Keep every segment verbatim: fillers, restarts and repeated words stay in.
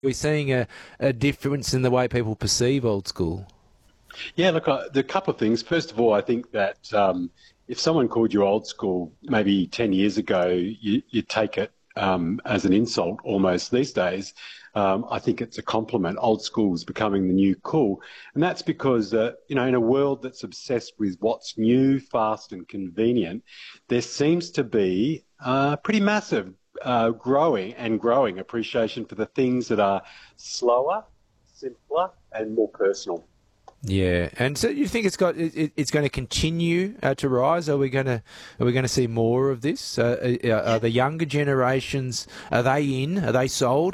We're seeing a, a difference in the way people perceive old school. Yeah, look, uh, the couple of things. First of all, I think that um, if someone called you old school maybe ten years ago, you, you take it um, as an insult almost these days. Um, I think it's a compliment. Old school is becoming the new cool. And that's because, uh, you know, in a world that's obsessed with what's new, fast and convenient, there seems to be uh, pretty massive uh, growing and growing appreciation for the things that are slower, simpler and more personal. Yeah, and so you think it's got it, it's going to continue uh, to rise? Are we going to are we going to see more of this? Uh, are, are the younger generations, are they in? Are they sold?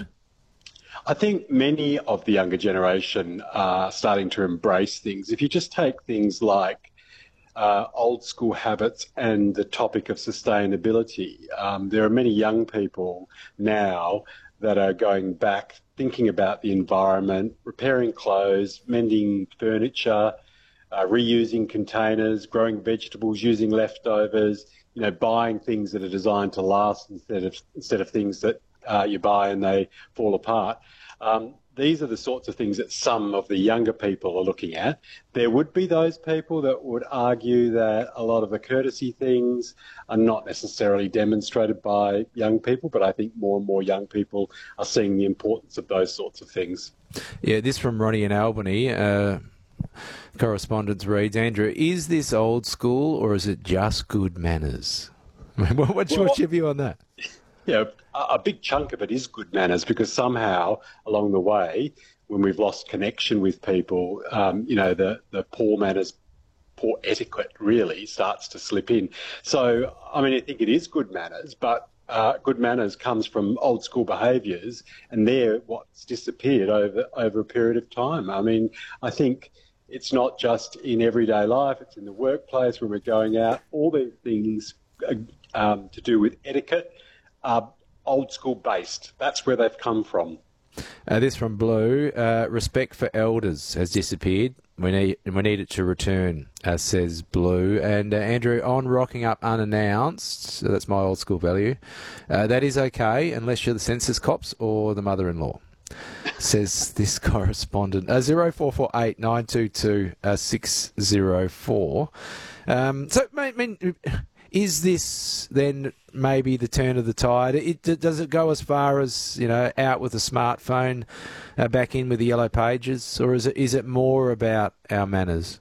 I think many of the younger generation are starting to embrace things. If you just take things like uh, old school habits and the topic of sustainability, um, there are many young people now that are going back, thinking about the environment, repairing clothes, mending furniture, uh, reusing containers, growing vegetables, using leftovers, you know, buying things that are designed to last instead of instead of things that uh, you buy and they fall apart. Um, these are the sorts of things that some of the younger people are looking at. There would be those people that would argue that a lot of the courtesy things are not necessarily demonstrated by young people, but I think more and more young people are seeing the importance of those sorts of things. Yeah, this from Ronnie in Albany. Uh, correspondence reads, Andrew, is this old school or is it just good manners? what's, Well, what's your view on that? Yeah, a, a big chunk of it is good manners because somehow along the way, when we've lost connection with people, um, you know, the, the poor manners, poor etiquette really starts to slip in. So, I mean, I think it is good manners, but uh, good manners comes from old school behaviours and they're what's disappeared over, over a period of time. I mean, I think it's not just in everyday life, it's in the workplace when we're going out, all these things um, to do with etiquette are old school based. That's where they've come from. Uh, this from Blue. Uh, respect for elders has disappeared. We need we need it to return, uh, says Blue. And uh, Andrew, on rocking up unannounced, so that's my old school value, uh, that is okay unless you're the census cops or the mother-in-law, says this correspondent. Uh, zero four four eight nine two two six zero four. Um, so, I mean, is this then maybe the turn of the tide? It, does it go as far as, you know, out with a smartphone, uh, back in with the yellow pages, or is it is it more about our manners?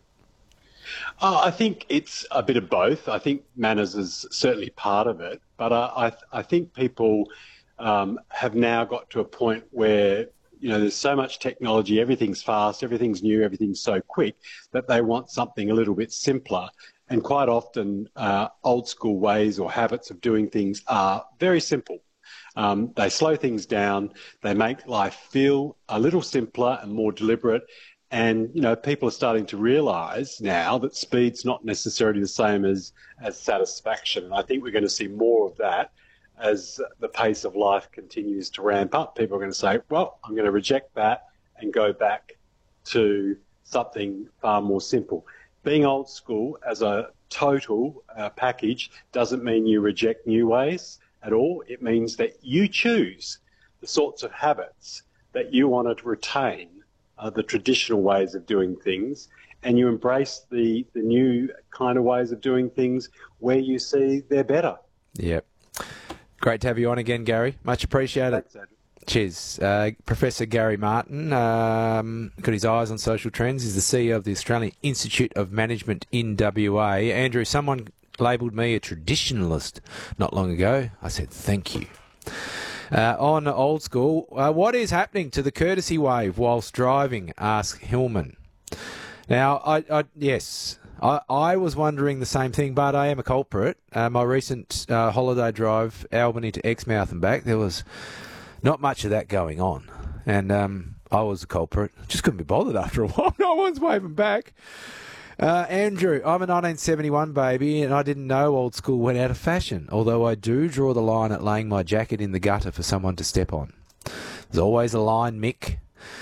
Uh, I think it's a bit of both. I think manners is certainly part of it, but uh, I I think people um, have now got to a point where, you know, there's so much technology, everything's fast, everything's new, everything's so quick that they want something a little bit simpler. And quite often, uh, old school ways or habits of doing things are very simple. Um, they slow things down. They make life feel a little simpler and more deliberate. And, you know, people are starting to realise now that speed's not necessarily the same as, as satisfaction. And I think we're going to see more of that as the pace of life continues to ramp up. People are going to say, well, I'm going to reject that and go back to something far more simple. Being old school as a total uh, package doesn't mean you reject new ways at all. It means that you choose the sorts of habits that you want to retain, uh, the traditional ways of doing things, and you embrace the, the new kind of ways of doing things where you see they're better. Yep. Great to have you on again, Gary. Much appreciated. Thanks, Andrew. Cheers. Uh, Professor Gary Martin, um, got his eyes on social trends. He's the C E O of the Australian Institute of Management in W A. Andrew, someone labelled me a traditionalist not long ago. I said, thank you. Uh, on old school, uh, what is happening to the courtesy wave whilst driving? Ask Hillman. Now, I, I yes, I, I was wondering the same thing, but I am a culprit. Uh, my recent uh, holiday drive, Albany to Exmouth and back, there was not much of that going on. And um, I was a culprit. Just couldn't be bothered after a while. No one's waving back. Uh, Andrew, I'm a nineteen seventy-one baby, and I didn't know old school went out of fashion, although I do draw the line at laying my jacket in the gutter for someone to step on. There's always a line, Mick.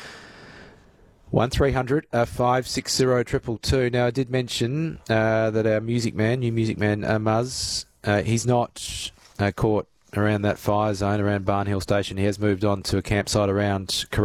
one three hundred five six zero two two two. Now, I did mention uh, that our music man, new music man, uh, Muzz, uh, he's not uh, caught around that fire zone, around Barnhill Station. He has moved on to a campsite around